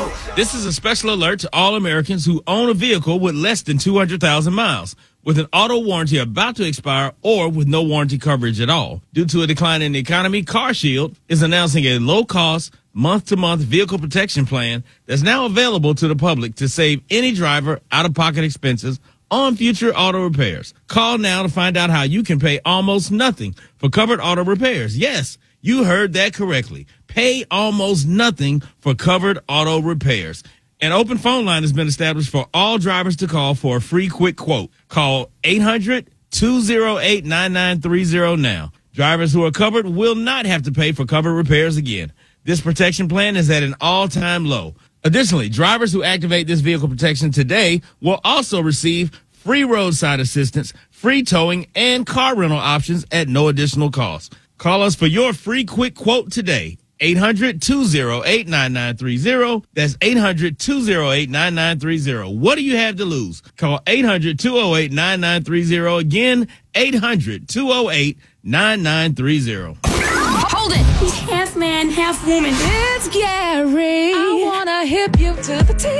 This is a special alert to all Americans who own a vehicle with less than 200,000 miles, with an auto warranty about to expire or with no warranty coverage at all. Due to a decline in the economy, CarShield is announcing a low-cost, month-to-month vehicle protection plan that's now available to the public to save any driver out-of-pocket expenses on future auto repairs. Call now to find out how you can pay almost nothing for covered auto repairs. Yes, you heard that correctly. Pay almost nothing for covered auto repairs. An open phone line has been established for all drivers to call for a free quick quote. Call 800-208-9930 now. Drivers who are covered will not have to pay for covered repairs again. This protection plan is at an all-time low. Additionally, drivers who activate this vehicle protection today will also receive free roadside assistance, free towing, and car rental options at no additional cost. Call us for your free quick quote today. 800-208-9930. That's 800-208-9930. What do you have to lose? Call 800-208-9930. Again, 800-208-9930. Hold it! He's half man, half woman. It's Gary. I wanna hip you to the T.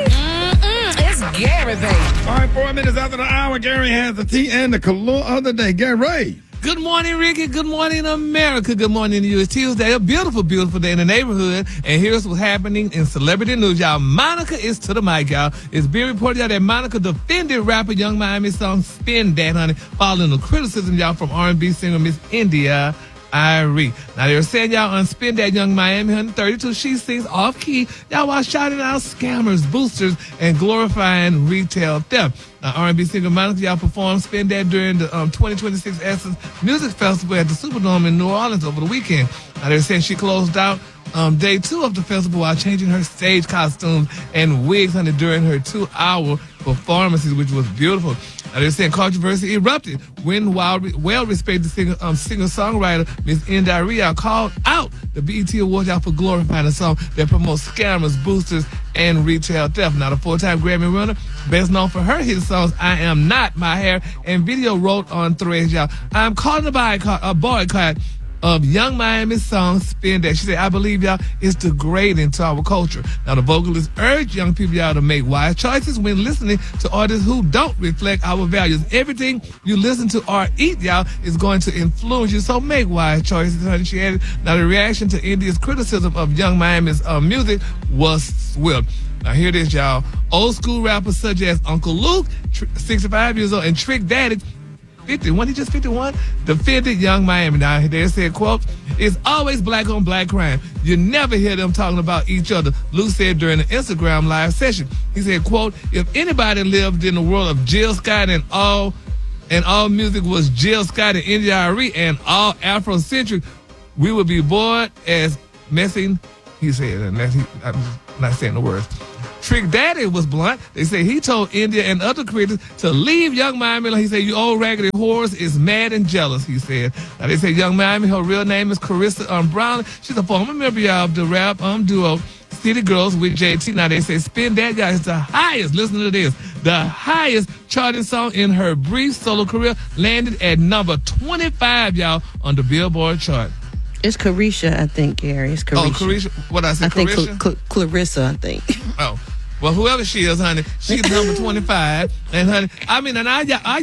It's Gary, baby. All right, 4 minutes after the hour, Gary has the tea and the color of the day. Gary. Good morning, Ricky. Good morning, America. Good morning to you. It's Tuesday, a beautiful, beautiful day in the neighborhood. And here's what's happening in celebrity news, y'all. Monica is to the mic, y'all. It's being reported, y'all, that Monica defended rapper Young Miami's song Spin That, honey, following the criticism, y'all, from R&B singer Miss India Irie. Now, they were saying, y'all, on Spin That, Young Miami, 132, she sings off-key, y'all, while shouting out scammers, boosters, and glorifying retail theft. Now, R&B singer Monica, y'all, performed Spin That during the 2026 Essence Music Festival at the Superdome in New Orleans over the weekend. Now, they're saying she closed out day 2 of the festival while changing her stage costumes and wigs, honey, during her 2-hour performances, which was beautiful. Now, they're saying controversy erupted when well-respected singer-songwriter Miss India called out the BET Awards, y'all, for glorifying a song that promotes scammers, boosters, and retail theft. Now, the 4-time Grammy winner, best known for her hit songs I Am Not, My Hair, and video, wrote on Threads, y'all, I'm calling a boycott of Young Miami's song Spin That. She said, I believe, y'all, it's degrading to our culture. Now, the vocalist urged young people, y'all, to make wise choices when listening to artists who don't reflect our values. Everything you listen to or eat, y'all, is going to influence you, so make wise choices, honey, she added. Now, the reaction to India's criticism of Young Miami's music was swift. Now, here it is, y'all. Old school rappers such as Uncle Luke, 65 years old, and Trick Daddy, 51, he just 51, defended Young Miami. Now, they said, quote, it's always black on black crime. You never hear them talking about each other, Luke said during an Instagram live session. He said, quote, if anybody lived in the world of Jill Scott and all music was Jill Scott and India Arie and all Afrocentric, we would be bored as messing, he said, and I'm not saying the words. Trick Daddy was blunt. They say he told India and other critics to leave Young Miami. He said, you old raggedy whores is mad and jealous, he said. Now, they say Young Miami, her real name is Carissa Brown. She's a former member of the rap duo City Girls with JT. Now, they say Spin That, y'all, is the highest, listen to this, the highest charting song in her brief solo career, landed at number 25, y'all, on the Billboard chart. It's Carisha, I think, Gary. It's Carisha. Oh, Carisha. What I said, Carisha? I think Clarissa, I think. Oh. Well, whoever she is, honey, she's number 25. And, honey, I mean, and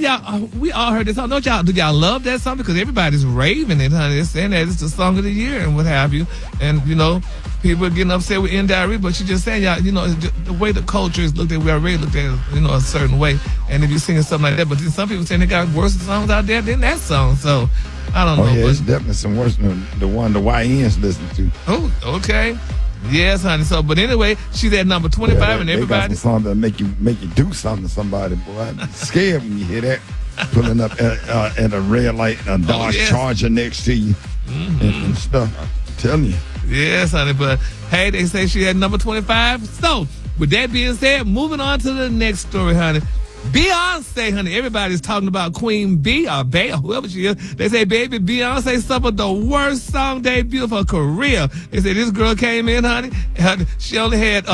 we all heard this song. Do y'all love that song? Because everybody's raving it, honey. They're saying that it's the song of the year and what have you. And, you know, people are getting upset with India Arie, but she's just saying, y'all, you know, the way the culture is looked at, we already looked at it, you know, a certain way. And if you're singing something like that, but then some people saying they got worse songs out there than that song. So, I don't know. Yeah, it's definitely some worse than the one the YNs listen to. Oh, okay. Yes, honey. So, but anyway, she's at number 25, and everybody. They got some songs that make you do something to somebody, boy. I'm scared when you hear that. Pulling up at a red light, a Dodge Charger next to you, and stuff. I'm telling you. Yes, honey. But hey, they say she had number 25. So, with that being said, moving on to the next story, honey. Beyonce, honey, everybody's talking about Queen B or Bey or whoever she is. They say, baby, Beyonce suffered the worst song debut of her career. They say this girl came in, honey. She only had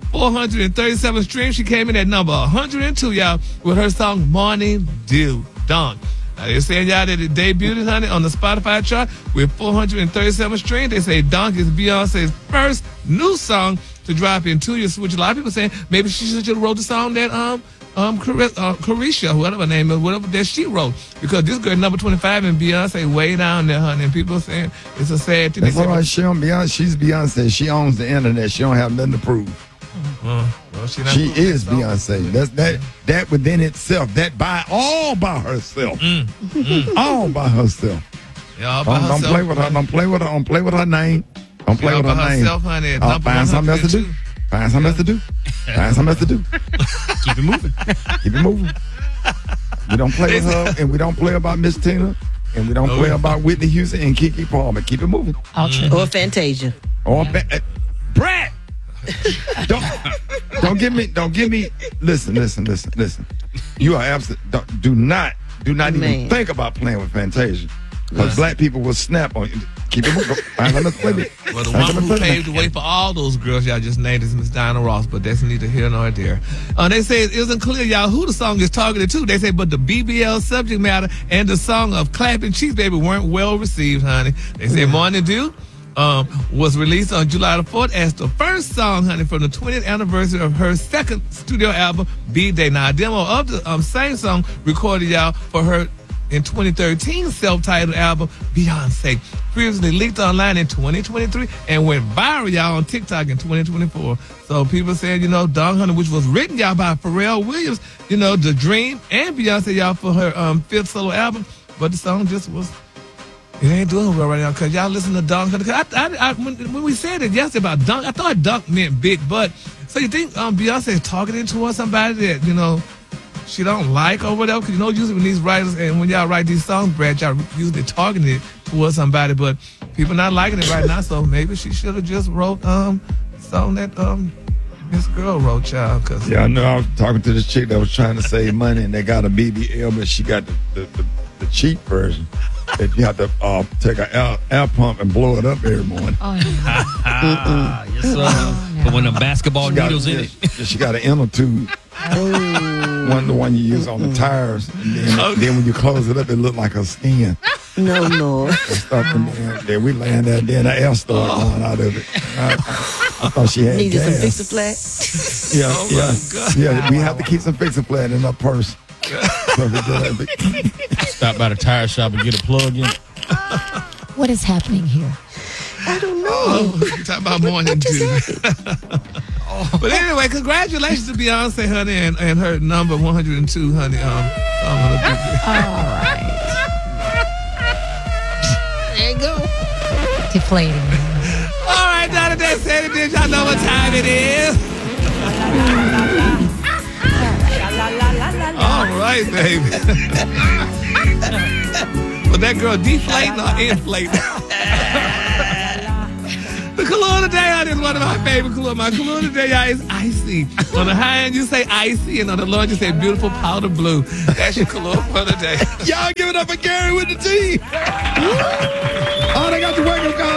437 streams. She came in at number 102, y'all, with her song Morning Dew Dawn. Now, they're saying, y'all, that it debuted, honey, on the Spotify chart with 437 streams. They say Dunk is Beyonce's first new song to drop into you. Which a lot of people saying maybe she should have wrote the song that Carisha, whatever her name is, whatever that she wrote, because this girl number 25 and Beyonce way down there, honey. And people are saying it's a sad thing. That's all right. She on Beyonce. She's Beyonce. She owns the internet. She don't have nothing to prove. Well, she is Beyonce. That within itself. That all by herself. All by herself. Yeah, all by herself. Don't play with her. Don't play with her. Don't play with her name. Don't play with her name. Herself, honey. Find something else to do. Find something else to do. Find something else to do. Keep it moving. Keep it moving. We don't play with her, and we don't play about Miss Tina, and we don't play about Whitney Houston and Keke Palmer. Keep it moving. Or Fantasia. Or Brad. Don't give me. Listen. You are absolutely. Do not even think about playing with Fantasia, because black people will snap on you. Keep it moving. Well, the one who paved the way for all those girls y'all just named is Miss Diana Ross, but that's neither here nor there. They say it isn't clear, y'all, who the song is targeted to. They say, but the BBL subject matter and the song of Clapping Cheeks, baby, weren't well received, honey. They say Morning Dew was released on July the 4th as the first song, honey, from the 20th anniversary of her second studio album, B-Day. Now, a demo of the same song recorded, y'all, for her in 2013 self-titled album, Beyonce, previously leaked online in 2023 and went viral, y'all, on TikTok in 2024. So people saying, Dog Hunter, which was written, y'all, by Pharrell Williams, The Dream, and Beyonce, y'all, for her fifth solo album, but the song just was, it ain't doing well right now, because y'all listen to Dog Hunter. When we said it yesterday about Dunk, I thought Dunk meant big butt. So you think Beyonce is targeting towards somebody that, she don't like or whatever? Because usually when these writers and when y'all write these songs, Brad, y'all usually targeting it towards somebody, but people not liking it right now, so maybe she should have just wrote song that this girl wrote, y'all. Yeah, I know. I was talking to this chick that was trying to save money, and they got a BBL, but she got the cheap version. That you have to take an air pump and blow it up every morning. Oh, yeah. Yes, sir. But when the basketball needles in it. She got an inner tube. The one you use on the tires, and then when you close it up, it look like a skin. No. Then we land there, then the air started going out of it. I thought she had needed gas. some Fix-A-Flat. Yeah. We have to keep some Fix-A-Flat in our purse. Stop by the tire shop and get a plug in. What is happening here? I don't know. Talk about Morning Dew. But anyway, congratulations to Beyonce, honey, and her number 102, honey. All right. There you go. Deflating. All right, now that they said it, did y'all know what time it is? All right, baby. But that girl deflating or inflating? The color of the day is one of my favorite colors. My color of the day, y'all, is icy. On the high end, you say icy, and on the low end, you say beautiful powder blue. That's your color for the day. Y'all give it up for Gary with the T. Oh, they got the wake-up call.